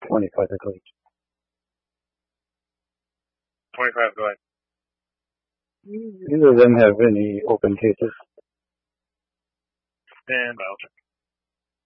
25, I believe. 25, go ahead. Neither of them have any open cases. And I'll check.